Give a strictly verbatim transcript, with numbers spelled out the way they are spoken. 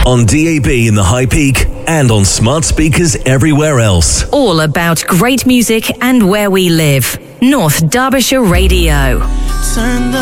On D A B in the High Peak and on smart speakers everywhere else. All about great music and where we live. North Derbyshire Radio. Turn the